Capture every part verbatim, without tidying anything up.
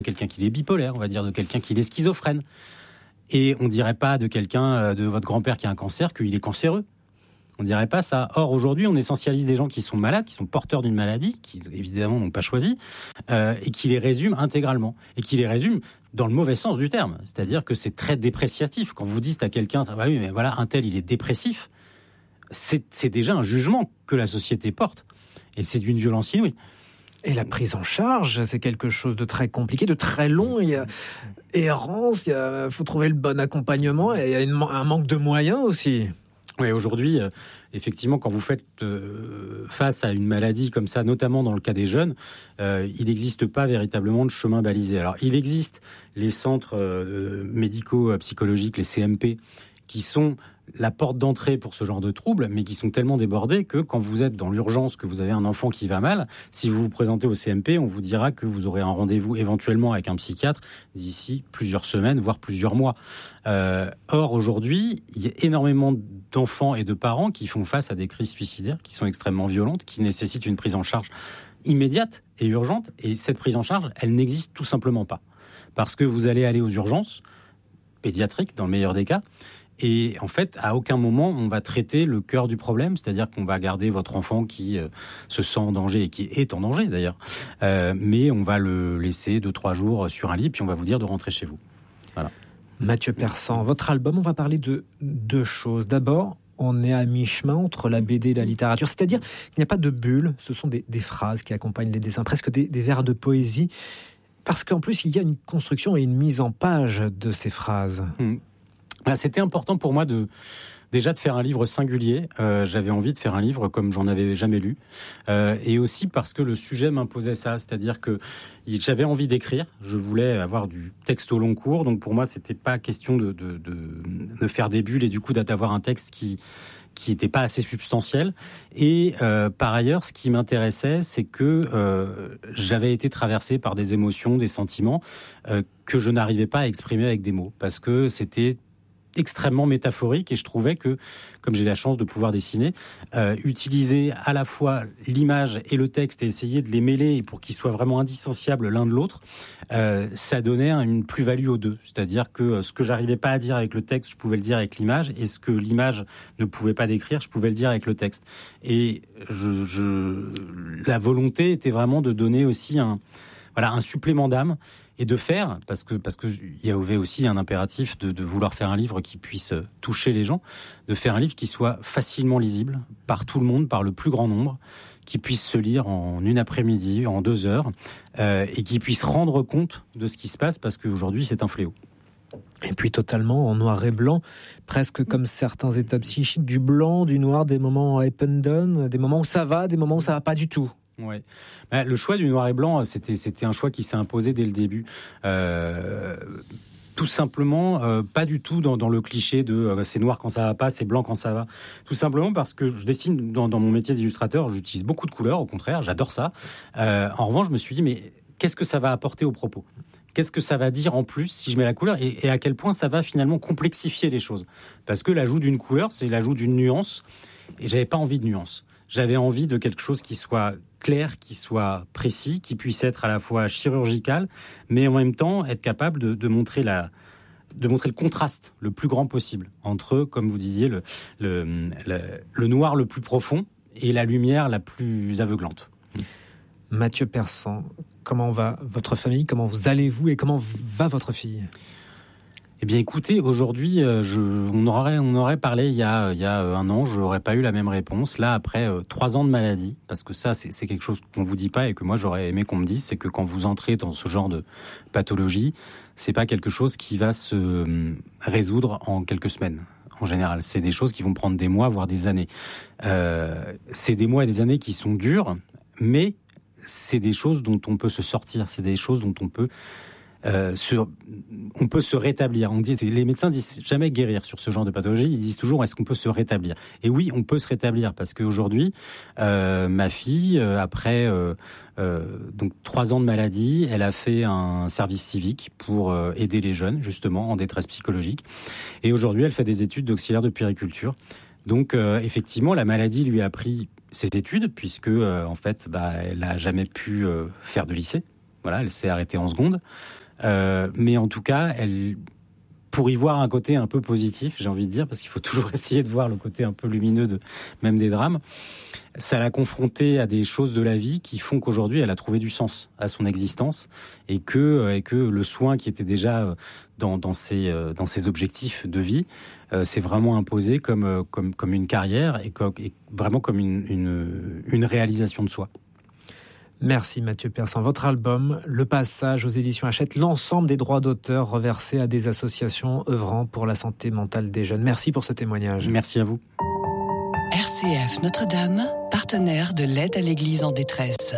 quelqu'un qui est bipolaire, on va dire de quelqu'un qui est schizophrène. Et on ne dirait pas de quelqu'un, de votre grand-père qui a un cancer, qu'il est cancéreux. On ne dirait pas ça. Or, aujourd'hui, on essentialise des gens qui sont malades, qui sont porteurs d'une maladie, qui évidemment n'ont pas choisi, euh, et qui les résument intégralement. Et qui les résument dans le mauvais sens du terme. C'est-à-dire que c'est très dépréciatif. Quand vous dites à quelqu'un, ah bah oui, mais voilà, un tel, il est dépressif, c'est, c'est déjà un jugement que la société porte. Et c'est d'une violence inouïe. Et la prise en charge, c'est quelque chose de très compliqué, de très long. Il y a errance, il y a, faut trouver le bon accompagnement, et il y a une, un manque de moyens aussi. Oui, aujourd'hui, euh, effectivement, quand vous faites euh, face à une maladie comme ça, notamment dans le cas des jeunes, euh, il n'existe pas véritablement de chemin balisé. Alors, il existe les centres euh, médicaux psychologiques, les C M P, qui sont la porte d'entrée pour ce genre de troubles, mais qui sont tellement débordés que quand vous êtes dans l'urgence, que vous avez un enfant qui va mal, si vous vous présentez au C M P, on vous dira que vous aurez un rendez-vous éventuellement avec un psychiatre d'ici plusieurs semaines, voire plusieurs mois. Euh, or, aujourd'hui, il y a énormément d'enfants et de parents qui font face à des crises suicidaires qui sont extrêmement violentes, qui nécessitent une prise en charge immédiate et urgente. Et cette prise en charge, elle n'existe tout simplement pas. Parce que vous allez aller aux urgences, pédiatriques dans le meilleur des cas, et en fait, à aucun moment, on va traiter le cœur du problème, c'est-à-dire qu'on va garder votre enfant qui euh, se sent en danger et qui est en danger d'ailleurs, euh, mais on va le laisser deux, trois jours sur un lit, puis on va vous dire de rentrer chez vous. Voilà. Mathieu Persan, votre album, on va parler de deux choses. D'abord, on est à mi-chemin entre la B D et la littérature, c'est-à-dire qu'il n'y a pas de bulle, ce sont des, des phrases qui accompagnent les dessins, presque des, des vers de poésie, parce qu'en plus, il y a une construction et une mise en page de ces phrases. Mmh. C'était important pour moi de déjà de faire un livre singulier. Euh, j'avais envie de faire un livre comme j'en avais jamais lu, euh, et aussi parce que le sujet m'imposait ça, c'est-à-dire que j'avais envie d'écrire. Je voulais avoir du texte au long cours, donc pour moi c'était pas question de de, de, de faire des bulles et du coup d'avoir un texte qui qui n'était pas assez substantiel. Et euh, par ailleurs, ce qui m'intéressait, c'est que euh, j'avais été traversé par des émotions, des sentiments euh, que je n'arrivais pas à exprimer avec des mots, parce que c'était extrêmement métaphorique, et je trouvais que, comme j'ai la chance de pouvoir dessiner, euh, utiliser à la fois l'image et le texte et essayer de les mêler et pour qu'ils soient vraiment indissociables l'un de l'autre, euh, ça donnait une plus-value aux deux. C'est-à-dire que ce que j'arrivais pas à dire avec le texte, je pouvais le dire avec l'image, et ce que l'image ne pouvait pas décrire, je pouvais le dire avec le texte. Et je, je, la volonté était vraiment de donner aussi un, voilà, un supplément d'âme, et de faire, parce que parce que il y avait aussi un impératif de, de vouloir faire un livre qui puisse toucher les gens, de faire un livre qui soit facilement lisible par tout le monde, par le plus grand nombre, qui puisse se lire en une après-midi, en deux heures, euh, et qui puisse rendre compte de ce qui se passe, parce qu'aujourd'hui c'est un fléau. Et puis totalement en noir et blanc, presque comme certains états psychiques, du blanc, du noir, des moments up and down, des moments où ça va, des moments où ça va pas du tout. Ouais. Bah, le choix du noir et blanc, c'était c'était un choix qui s'est imposé dès le début. Euh, tout simplement, euh, pas du tout dans, dans le cliché de euh, c'est noir quand ça va pas, c'est blanc quand ça va. Tout simplement parce que je dessine dans, dans mon métier d'illustrateur, j'utilise beaucoup de couleurs, au contraire, j'adore ça. Euh, en revanche, je me suis dit, mais qu'est-ce que ça va apporter au propos ? Qu'est-ce que ça va dire en plus si je mets la couleur, et, et à quel point ça va finalement complexifier les choses ? Parce que l'ajout d'une couleur, c'est l'ajout d'une nuance, et j'avais pas envie de nuance. J'avais envie de quelque chose qui soit clair, qui soit précis, qui puisse être à la fois chirurgical, mais en même temps être capable de, de montrer la, de montrer le contraste le plus grand possible entre, comme vous disiez, le, le, le, le noir le plus profond et la lumière la plus aveuglante. Mathieu Persan, comment va votre famille, comment vous allez-vous et comment va votre fille ? Eh bien, écoutez, aujourd'hui, je, on aurait, on aurait parlé il y a, il y a un an, je n'aurais pas eu la même réponse. Là, après euh, trois ans de maladie, parce que ça, c'est, c'est quelque chose qu'on vous dit pas et que moi j'aurais aimé qu'on me dise, c'est que quand vous entrez dans ce genre de pathologie, c'est pas quelque chose qui va se euh, résoudre en quelques semaines. En général, c'est des choses qui vont prendre des mois, voire des années. Euh, c'est des mois et des années qui sont dures, mais c'est des choses dont on peut se sortir. C'est des choses dont on peut Euh, sur, on peut se rétablir. On dit, les médecins disent jamais guérir sur ce genre de pathologie. Ils disent toujours, est-ce qu'on peut se rétablir ? Et oui, on peut se rétablir, parce qu'aujourd'hui, euh, ma fille, euh, après euh, euh, donc trois ans de maladie, elle a fait un service civique pour euh, aider les jeunes, justement, en détresse psychologique. Et aujourd'hui, elle fait des études d'auxiliaire de puériculture. Donc, euh, effectivement, la maladie lui a pris ses études, puisque, euh, en fait, bah, elle n'a jamais pu euh, faire de lycée. Voilà, elle s'est arrêtée en seconde. Euh, mais en tout cas, elle, pour y voir un côté un peu positif, j'ai envie de dire, parce qu'il faut toujours essayer de voir le côté un peu lumineux de même des drames, ça l'a confrontée à des choses de la vie qui font qu'aujourd'hui, elle a trouvé du sens à son existence et que, et que le soin qui était déjà dans, dans, ses, dans ses objectifs de vie euh, s'est vraiment imposé comme, comme, comme une carrière et, comme, et vraiment comme une, une, une réalisation de soi. Merci Mathieu Persan. Votre album, Le Passage aux éditions Hachette, l'ensemble des droits d'auteur reversés à des associations œuvrant pour la santé mentale des jeunes. Merci pour ce témoignage. Merci à vous. R C F Notre-Dame, partenaire de l'aide à l'Église en détresse.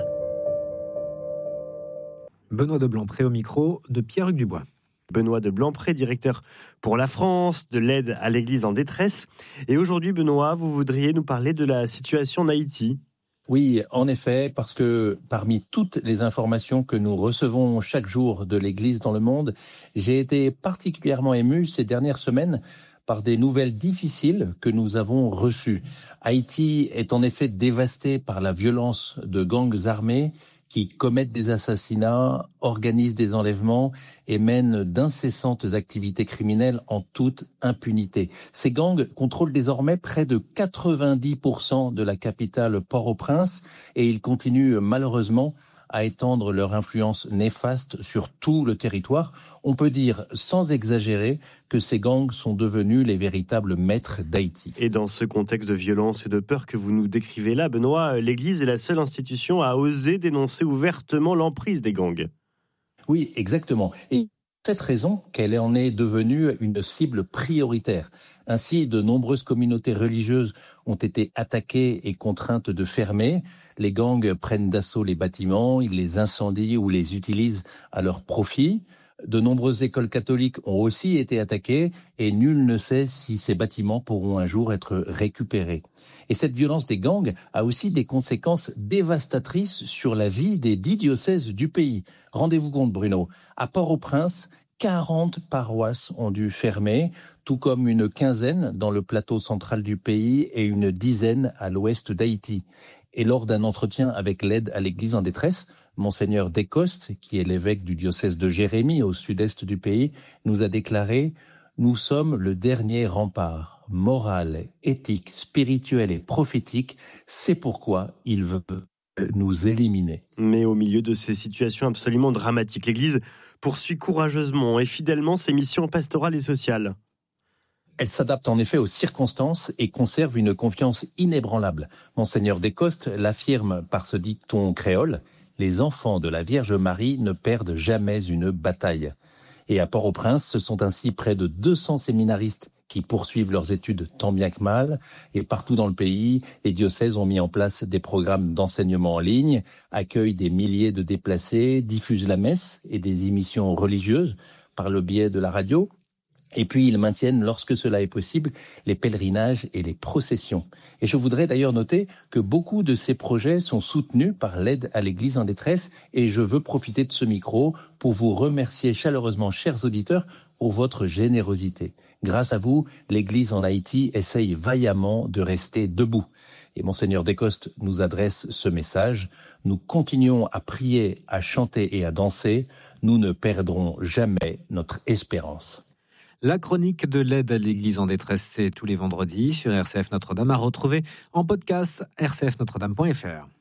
Benoît de Blanpré au micro de Pierre-Hugues Dubois. Benoît de Blanpré, directeur pour la France de l'aide à l'Église en détresse. Et aujourd'hui, Benoît, vous voudriez nous parler de la situation en Haïti ? Oui, en effet, parce que parmi toutes les informations que nous recevons chaque jour de l'Église dans le monde, j'ai été particulièrement ému ces dernières semaines par des nouvelles difficiles que nous avons reçues. Haïti est en effet dévasté par la violence de gangs armés qui commettent des assassinats, organisent des enlèvements et mènent d'incessantes activités criminelles en toute impunité. Ces gangs contrôlent désormais près de quatre-vingt-dix pour cent de la capitale Port-au-Prince et ils continuent malheureusement à étendre leur influence néfaste sur tout le territoire. On peut dire, sans exagérer, que ces gangs sont devenus les véritables maîtres d'Haïti. Et dans ce contexte de violence et de peur que vous nous décrivez là, Benoît, l'Église est la seule institution à oser dénoncer ouvertement l'emprise des gangs. Oui, exactement. Et cette raison qu'elle en est devenue une cible prioritaire. Ainsi, de nombreuses communautés religieuses ont été attaquées et contraintes de fermer. Les gangs prennent d'assaut les bâtiments, ils les incendient ou les utilisent à leur profit. De nombreuses écoles catholiques ont aussi été attaquées et nul ne sait si ces bâtiments pourront un jour être récupérés. Et cette violence des gangs a aussi des conséquences dévastatrices sur la vie des dix diocèses du pays. Rendez-vous compte, Bruno, à Port-au-Prince, quarante paroisses ont dû fermer, tout comme une quinzaine dans le plateau central du pays et une dizaine à l'ouest d'Haïti. Et lors d'un entretien avec l'aide à l'Église en détresse, Monseigneur Descostes, qui est l'évêque du diocèse de Jérémie au sud-est du pays, nous a déclaré « Nous sommes le dernier rempart moral, éthique, spirituel et prophétique. C'est pourquoi il veut nous éliminer. » Mais au milieu de ces situations absolument dramatiques, l'Église poursuit courageusement et fidèlement ses missions pastorales et sociales. Elle s'adapte en effet aux circonstances et conserve une confiance inébranlable. Monseigneur Descostes l'affirme par ce dicton créole « Les enfants de la Vierge Marie ne perdent jamais une bataille ». Et à Port-au-Prince, ce sont ainsi près de deux cents séminaristes qui poursuivent leurs études tant bien que mal. Et partout dans le pays, les diocèses ont mis en place des programmes d'enseignement en ligne, accueillent des milliers de déplacés, diffusent la messe et des émissions religieuses par le biais de la radio. Et puis, ils maintiennent, lorsque cela est possible, les pèlerinages et les processions. Et je voudrais d'ailleurs noter que beaucoup de ces projets sont soutenus par l'aide à l'Église en détresse. Et je veux profiter de ce micro pour vous remercier chaleureusement, chers auditeurs, pour votre générosité. Grâce à vous, l'Église en Haïti essaye vaillamment de rester debout. Et Monseigneur Descostes nous adresse ce message. Nous continuons à prier, à chanter et à danser. Nous ne perdrons jamais notre espérance. La chronique de l'aide à l'Église en détresse, c'est tous les vendredis sur R C F Notre-Dame, à retrouver en podcast r c f notre dame point f r.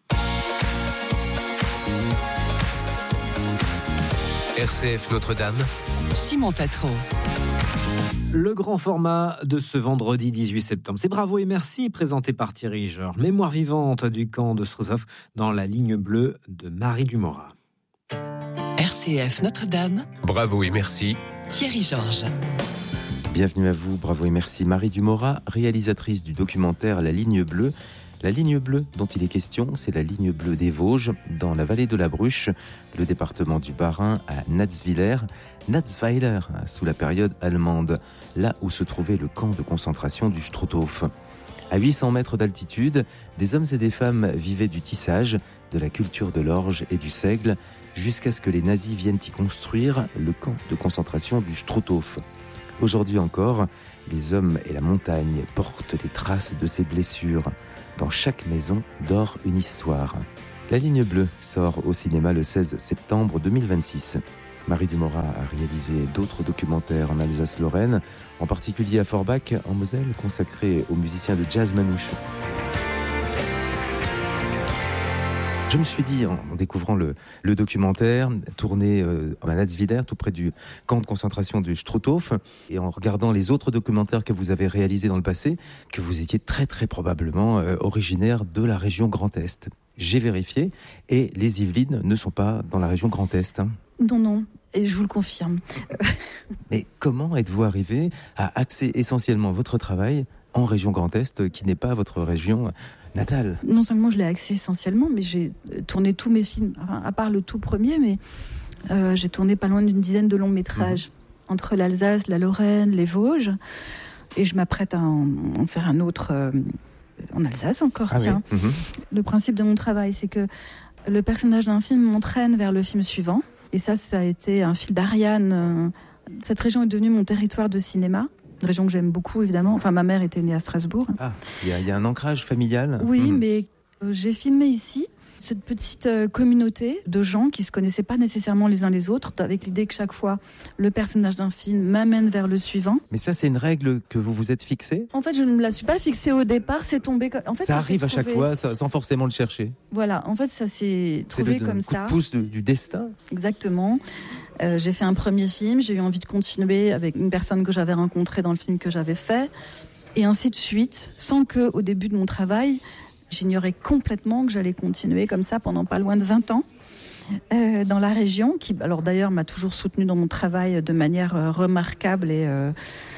R C F Notre-Dame, Simon Tatro. Le grand format de ce vendredi dix-huit septembre, c'est Bravo et Merci, présenté par Thierry Georges. Mémoire vivante du camp de Struthof dans la ligne bleue de Marie Dumorat. R C F Notre-Dame, Bravo et Merci, Thierry Georges. Bienvenue à vous, Bravo et Merci. Marie Dumorat, réalisatrice du documentaire La Ligne Bleue. La ligne bleue dont il est question, c'est la ligne bleue des Vosges, dans la vallée de la Bruche, le département du Bas-Rhin, à Natzwiller, Natzweiler, sous la période allemande, là où se trouvait le camp de concentration du Struthof. À huit cents mètres d'altitude, des hommes et des femmes vivaient du tissage, de la culture de l'orge et du seigle, jusqu'à ce que les nazis viennent y construire le camp de concentration du Struthof. Aujourd'hui encore, les hommes et la montagne portent les traces de ces blessures. Dans chaque maison dort une histoire. La ligne bleue sort au cinéma le seize septembre deux mille vingt-six. Marie Dumora a réalisé d'autres documentaires en Alsace-Lorraine, en particulier à Forbach, en Moselle, consacrés aux musiciens de jazz manouche. Je me suis dit, en découvrant le, le documentaire, tourné euh, à Natzwiller, tout près du camp de concentration du Struthof, et en regardant les autres documentaires que vous avez réalisés dans le passé, que vous étiez très très probablement euh, originaire de la région Grand Est. J'ai vérifié, et les Yvelines ne sont pas dans la région Grand Est. Hein. Non, non, et je vous le confirme. Mais comment êtes-vous arrivé à axer essentiellement votre travail en région Grand Est, qui n'est pas votre région natale? Non seulement je l'ai axé essentiellement, mais j'ai tourné tous mes films, enfin, à part le tout premier, mais euh, j'ai tourné pas loin d'une dizaine de longs métrages, mmh. entre l'Alsace, la Lorraine, les Vosges, et je m'apprête à en, en faire un autre euh, en Alsace encore, ah tiens. Oui. Mmh. Le principe de mon travail, c'est que le personnage d'un film m'entraîne vers le film suivant, et ça, ça a été un fil d'Ariane. Cette région est devenue mon territoire de cinéma. Une région que j'aime beaucoup, évidemment. Enfin, ma mère était née à Strasbourg. Ah, il y, y a un ancrage familial. Oui, mmh. mais euh, j'ai filmé ici cette petite euh, communauté de gens qui ne se connaissaient pas nécessairement les uns les autres, avec l'idée que chaque fois, le personnage d'un film m'amène vers le suivant. Mais ça, c'est une règle que vous vous êtes fixée ? En fait, je ne me la suis pas fixée au départ, c'est tombé... En fait, ça, ça arrive à trouvé... chaque fois, ça, sans forcément le chercher. Voilà, en fait, ça s'est trouvé c'est le, comme le ça. coup de pouce de, du destin. Exactement. Euh, j'ai fait un premier film, j'ai eu envie de continuer avec une personne que j'avais rencontrée dans le film que j'avais fait, et ainsi de suite, sans que, au début de mon travail, j'ignorais complètement que j'allais continuer comme ça pendant pas loin de vingt ans euh, dans la région, qui, alors d'ailleurs, m'a toujours soutenue dans mon travail de manière euh, remarquable et, euh,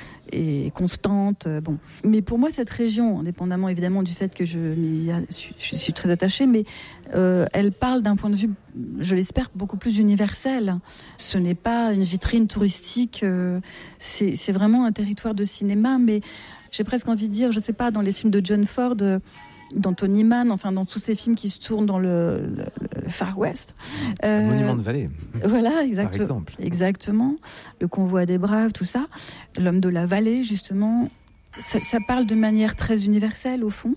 et constante. Euh, bon. Mais pour moi, cette région, indépendamment évidemment du fait que je, m'y a, je suis très attachée, mais euh, elle parle d'un point de vue, je l'espère, beaucoup plus universel. Ce n'est pas une vitrine touristique, euh, c'est, c'est vraiment un territoire de cinéma, mais j'ai presque envie de dire, je ne sais pas, dans les films de John Ford... Euh, d'Anthony Mann, enfin dans tous ces films qui se tournent dans le, le, le Far West. Euh, Monument de vallée. Voilà, exact, par exemple. Exactement. Le Convoi des Braves, tout ça. L'homme de la vallée, justement. Ça, ça parle de manière très universelle, au fond.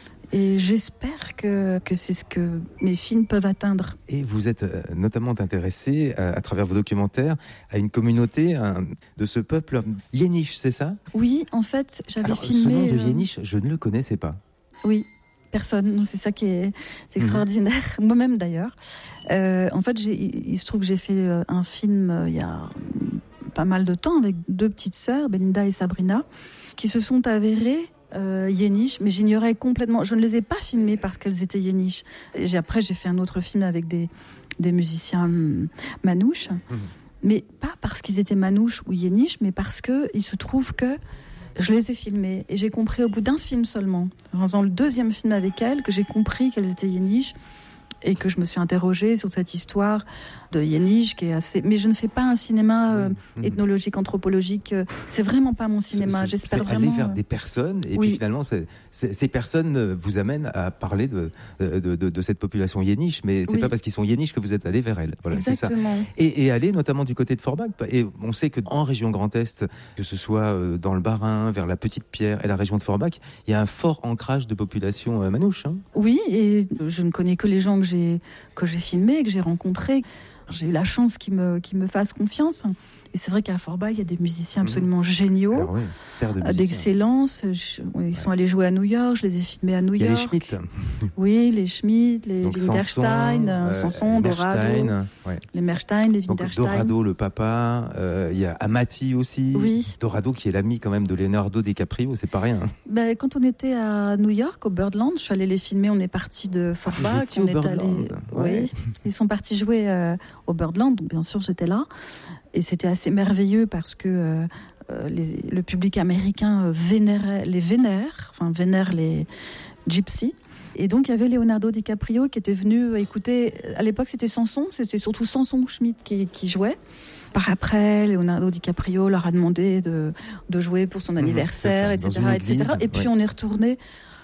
Et j'espère que, que c'est ce que mes films peuvent atteindre. Et vous êtes euh, notamment intéressé, à, à travers vos documentaires, à une communauté un, de ce peuple Yéniche, c'est ça ? Oui, en fait, j'avais Alors, filmé... Ce nom de Yéniche, je ne le connaissais pas. Oui. Personne, c'est ça qui est extraordinaire, mmh. moi-même d'ailleurs. Euh, en fait, j'ai, il se trouve que j'ai fait un film euh, il y a pas mal de temps avec deux petites sœurs, Belinda et Sabrina, qui se sont avérées euh, yéniches, mais j'ignorais complètement. Je ne les ai pas filmées parce qu'elles étaient yéniches. Et j'ai, après, j'ai fait un autre film avec des, des musiciens manouches, mmh. mais pas parce qu'ils étaient manouches ou yéniches, mais parce qu'il se trouve que je les ai filmées et j'ai compris au bout d'un film seulement, en faisant le deuxième film avec elles, que j'ai compris qu'elles étaient yéniches et que je me suis interrogée sur cette histoire de Yéniche qui est assez... Mais je ne fais pas un cinéma euh, mmh. ethnologique, anthropologique. C'est vraiment pas mon cinéma. C'est, J'espère c'est vraiment... aller vers des personnes et oui. puis finalement, c'est, c'est, ces personnes vous amènent à parler de, de, de, de cette population yéniche, mais c'est oui. pas parce qu'ils sont yéniches que vous êtes allé vers elles. Voilà, exactement. C'est ça. Et, et aller notamment du côté de Forbach. Et on sait qu'en région Grand Est, que ce soit dans le Bas-Rhin, vers la Petite Pierre et la région de Forbach, il y a un fort ancrage de population manouche. Hein. Oui, et je ne connais que les gens que j'ai, que j'ai filmés, que j'ai rencontrés. J'ai eu la chance qu'ils me, qu'ils me fassent confiance. Et c'est vrai qu'à Forbach, il y a des musiciens absolument mmh. géniaux, oui, de d'excellence. Je, ils sont ouais. allés jouer à New York, je les ai filmés à New York. Il y a les Schmitt. Oui, les Schmitt, les Winterstein, euh, Sanson, Dorado. Ouais. Les Merstein, les Winterstein. Donc, Dorado, le papa. Euh, il y a Amati aussi. Oui. Dorado, qui est l'ami quand même de Leonardo DiCaprio, c'est pas rien. Ben, quand on était à New York, au Birdland, je suis allée les filmer. On est parti de Forbach. On est allé. Ouais. Oui. Ils sont partis jouer euh, au Birdland. Donc, bien sûr, j'étais là. Et c'était assez merveilleux parce que euh, les, le public américain vénérait, les vénère, enfin vénère les gypsies. Et donc il y avait Leonardo DiCaprio qui était venu écouter. À l'époque c'était Sanson, c'était surtout Sanson Schmitt qui, qui jouait. Par après, Leonardo DiCaprio leur a demandé de, de jouer pour son anniversaire, mmh, ça, et cetera, et cetera. Et puis ouais. on est retourné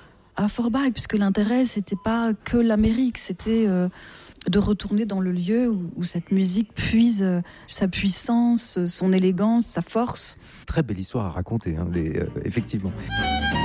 à Forbach puisque l'intérêt c'était pas que l'Amérique, c'était euh, de retourner dans le lieu où, où cette musique puise euh, sa puissance, son élégance, sa force. Très belle histoire à raconter, hein, les, euh, effectivement.